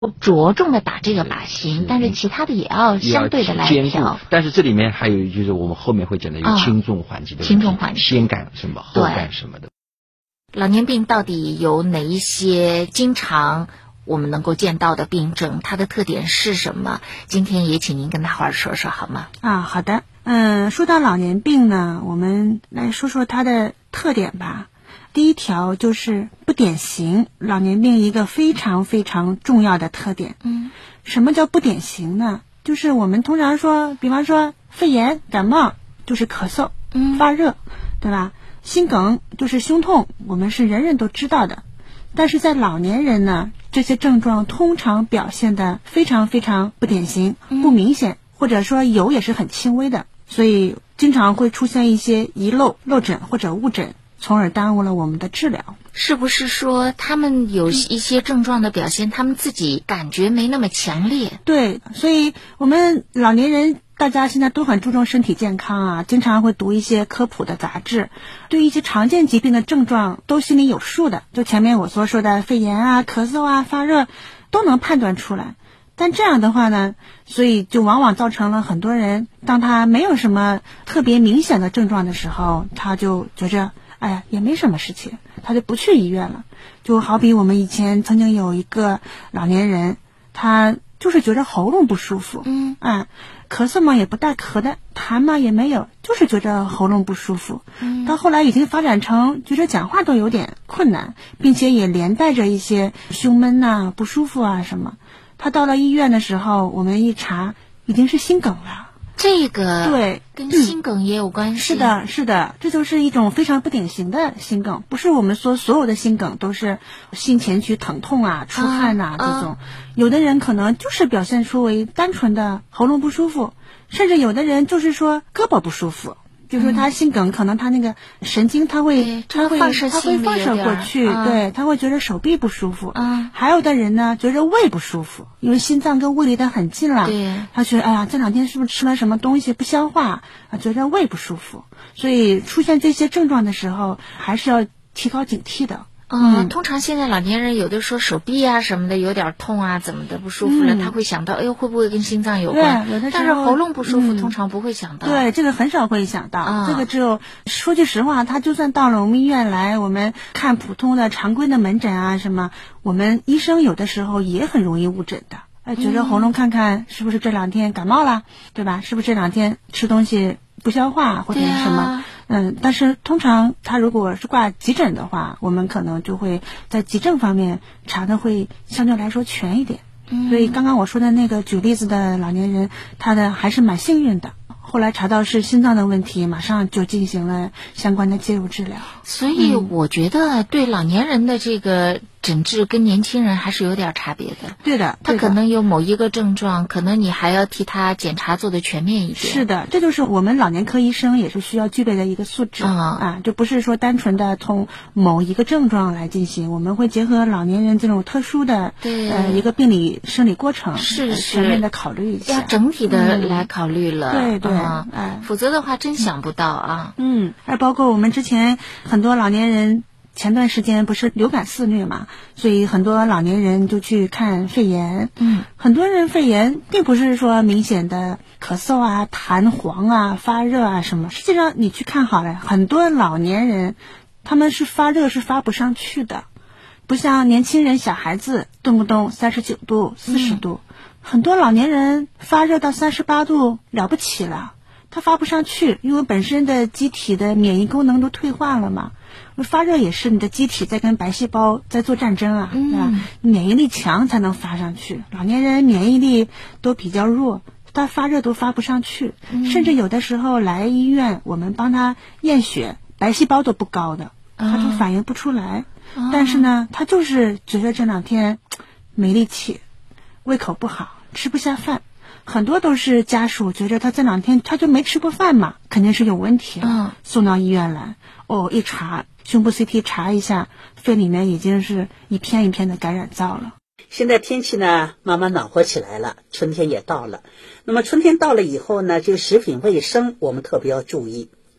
着重的打这个靶型，但是其他的也要相对的来调。 但是这里面还有就是我们后面会讲的一个轻重缓急的问题， 轻重缓急， 先干什么，后干什么的。 老年病到底有哪一些经常我们能够见到的病症？它的特点是什么？今天也请您跟大伙儿说说好吗？ 好的。说到老年病呢，我们来说说它的特点吧。第一条就是不典型，老年病一个非常非常重要的特点。什么叫不典型呢？就是我们通常说，比方说肺炎、感冒就是咳嗽、发热，对吧？心梗就是胸痛，我们是人人都知道的。但是在老年人呢，这些症状通常表现得非常非常不典型、不明显，或者说有也是很轻微的，所以经常会出现一些遗漏、漏诊或者误诊，从而耽误了我们的治疗。 是不是说他们有一些症状的表现，他们自己感觉没那么强烈？ 对，所以我们老年人大家现在都很注重身体健康啊，经常会读一些科普的杂志，对一些常见疾病的症状都心里有数的，就前面我所说的肺炎啊、咳嗽啊、发热都能判断出来。但这样的话呢，所以就往往造成了很多人，当他没有什么特别明显的症状的时候，他就觉着也没什么事情，他就不去医院了。就好比我们以前曾经有一个老年人，他就是觉着喉咙不舒服，咳嗽嘛也不带咳的，痰嘛也没有，就是觉着喉咙不舒服。到后来已经发展成觉着讲话都有点困难，并且也连带着一些胸闷啊、不舒服啊什么。他到了医院的时候，我们一查，已经是心梗了。 这个对， 跟心梗也有关系。 是的，这就是一种非常不典型的心梗，不是我们说所有的心梗都是心前区疼痛啊、出汗啊这种，有的人可能就是表现出为单纯的喉咙不舒服，甚至有的人就是说胳膊不舒服，就是说他心梗可能他那个神经他会放射过去，对，他会觉得手臂不舒服。还有的人呢觉得胃不舒服，因为心脏跟胃离得很近了，他觉得这两天是不是吃了什么东西不消化，觉得胃不舒服。所以出现这些症状的时候还是要提高警惕的。 通常现在老年人有的说手臂啊什么的有点痛啊怎么的不舒服了，他会想到会不会跟心脏有关？ 对，有的时候但是喉咙不舒服通常不会想到。 对，这个很少会想到。这个只有说句实话，他就算到了我们医院来，我们看普通的常规的门诊啊什么，我们医生有的时候也很容易误诊的。觉得喉咙看看是不是这两天感冒了，对吧？是不是这两天吃东西不消化或者是什么？但是通常他如果是挂急诊的话，我们可能就会在急症方面查的会相对来说全一点。所以刚刚我说的那个举例子的老年人，他的还是蛮幸运的。后来查到是心脏的问题，马上就进行了相关的介入治疗。 所以我觉得对老年人的这个诊治跟年轻人还是有点差别的。 对的， 他可能有某一个症状，可能你还要替他检查做得全面一点。 是的，这就是我们老年科医生也是需要具备的一个素质就不是说单纯的从某一个症状来进行，我们会结合老年人这种特殊的一个病理生理过程，全面的考虑一下， 要整体的来考虑了。 对， 否则的话真想不到啊。 而包括我们之前很多老年人，前段时间不是流感肆虐嘛，所以很多老年人就去看肺炎。很多人肺炎并不是说明显的咳嗽啊、痰黄啊、发热啊什么，实际上你去看好了，很多老年人他们是发热是发不上去的，不像年轻人小孩子动不动39度、40度，很多老年人发热到38度了不起了，他发不上去，因为本身的机体的免疫功能都退化了嘛。发热也是你的机体在跟白细胞在做战争对吧？免疫力强才能发上去，老年人免疫力都比较弱，他发热都发不上去，甚至有的时候来医院我们帮他验血，白细胞都不高的，他都反应不出来。但是呢他就是觉得这两天没力气，胃口不好，吃不下饭，很多都是家属觉得他这两天他就没吃过饭嘛，肯定是有问题了，送到医院来，一查胸部 CT 查一下，肺里面已经是一片一片的感染灶了。 现在天气呢慢慢暖和起来了，春天也到了。那么春天到了以后呢，这个食品卫生我们特别要注意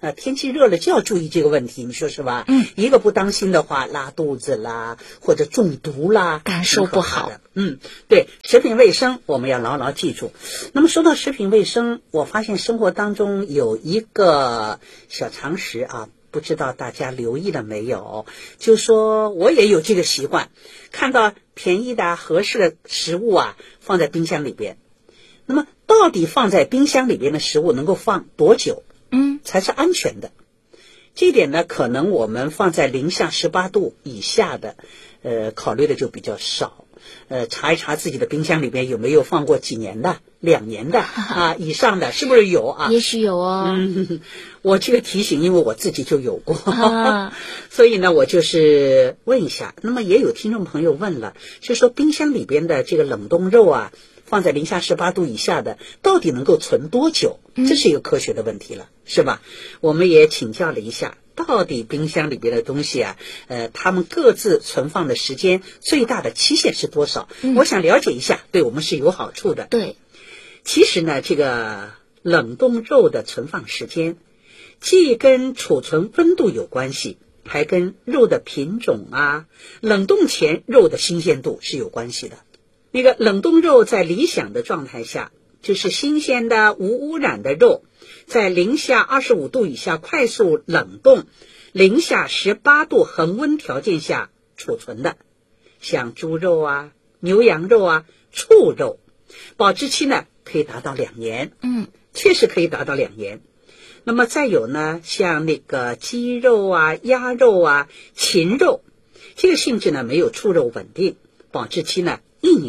天气热了就要注意这个问题，你说是吧？一个不当心的话，拉肚子啦，或者中毒啦， 感受不好。 对，食品卫生我们要牢牢记住。那么说到食品卫生，我发现生活当中有一个小常识啊，不知道大家留意了没有？就说我也有这个习惯，看到便宜的合适的食物啊，放在冰箱里边。那么到底放在冰箱里边的食物能够放多久才是安全的？这一点呢，可能我们放在零下18度以下的考虑的就比较少。查一查自己的冰箱里边有没有放过几年的、2年的啊以上的，是不是有啊？ 也许有哦。 我这个提醒，因为我自己就有过，所以呢，我就是问一下。那么也有听众朋友问了，就说冰箱里边的这个冷冻肉啊，放在零下18度以下的，到底能够存多久？这是一个科学的问题了，是吧？我们也请教了一下。到底冰箱里边的东西啊，它们各自存放的时间最大的期限是多少？我想了解一下，对我们是有好处的。 对， 其实呢，这个冷冻肉的存放时间，既跟储存温度有关系，还跟肉的品种啊、冷冻前肉的新鲜度是有关系的。那个冷冻肉在理想的状态下，就是新鲜的、无污染的肉，在零下25度以下快速冷冻，零下18度恒温条件下储存的，像猪肉啊、牛羊肉啊、畜肉，保质期呢可以达到2年。确实可以达到2年。那么再有呢，像那个鸡肉啊、鸭肉啊、禽肉，这个性质呢没有畜肉稳定，保质期呢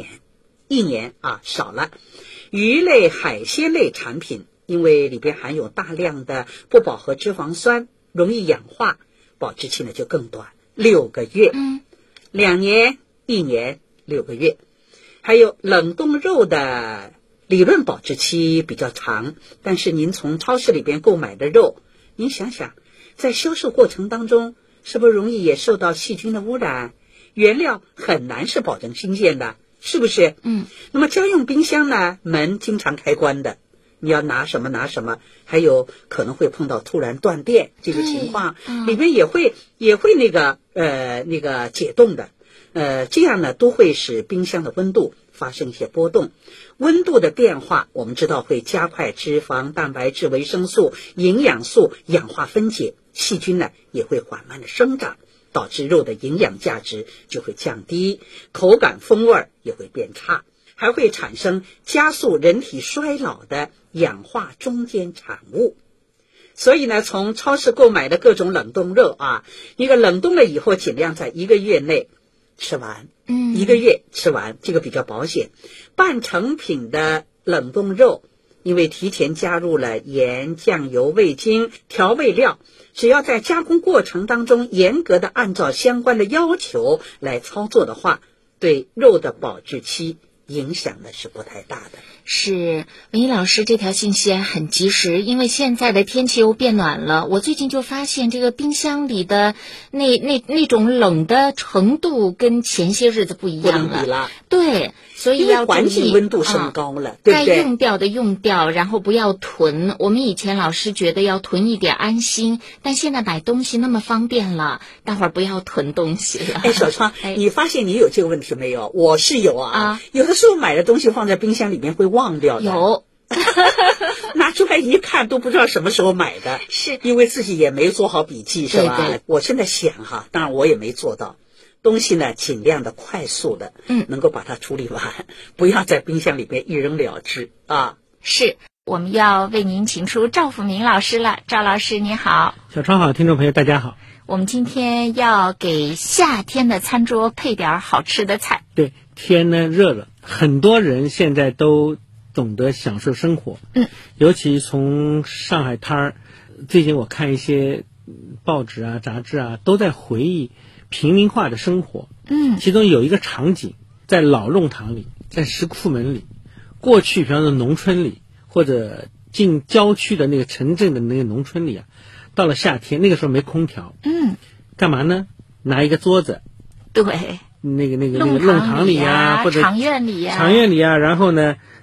1年啊少了。鱼类、海鲜类产品，因为里边含有大量的不饱和脂肪酸，容易氧化，保质期呢就更短，6个月。2年、1年、6个月。还有冷冻肉的理论保质期比较长，但是您从超市里边购买的肉，您想想，在销售过程当中，是不是容易也受到细菌的污染？原料很难是保证新鲜的，是不是？那么家用冰箱呢，门经常开关的，你要拿什么拿什么，还有可能会碰到突然断电这个情况，里面也会那个解冻的，这样呢都会使冰箱的温度发生一些波动。温度的变化，我们知道会加快脂肪、蛋白质、维生素、营养素氧化分解，细菌呢也会缓慢的生长，导致肉的营养价值就会降低，口感风味也会变差，还会产生加速人体衰老的氧化中间产物。所以呢，从超市购买的各种冷冻肉啊，一个冷冻了以后，尽量在1个月内吃完，1个月吃完，这个比较保险。半成品的冷冻肉，因为提前加入了盐、酱油、味精、调味料，只要在加工过程当中严格的按照相关的要求来操作的话，对肉的保质期影响呢是不太大的。 是，文怡老师这条信息很及时，因为现在的天气又变暖了，我最近就发现这个冰箱里的那种冷的程度跟前些日子不一样了， 不能比了。 对，所以要注意环境温度升高了，对不对？ 该用掉的用掉，然后不要囤。我们以前老是觉得要囤一点安心，但现在买东西那么方便了，大伙儿不要囤东西了。 小川，你发现你有这个问题没有？我是有啊，有的时候买的东西放在冰箱里面会忘掉的。 有。 拿出来一看都不知道什么时候买的， 是因为自己也没做好笔记，是吧？对，我现在想哈，当然我也没做到，东西呢尽量的快速的，能够把它处理完，不要在冰箱里边一扔了之啊。 是，我们要为您请出赵福明老师了，赵老师你好。 小川好，听众朋友大家好。 我们今天要给夏天的餐桌配点好吃的菜。 对，天呢热了，很多人现在都懂得享受生活，尤其从上海滩儿，最近我看一些报纸啊、杂志啊，都在回忆平民化的生活。其中有一个场景，在老弄堂里，在石库门里，过去比方说农村里，或者进郊区的那个城镇的那个农村里啊，到了夏天，那个时候没空调，干嘛呢？拿一个桌子， 对， 那个弄堂里啊，或者场院里啊， 然后呢，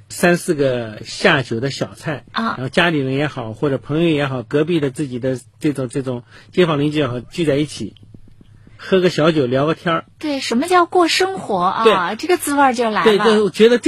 3-4个下酒的小菜然后家里人也好，或者朋友也好，隔壁的自己的这种街坊邻居也好，聚在一起，喝个小酒，聊个天儿。 对，什么叫过生活啊？ 对， 这个滋味就来了。 对，我觉得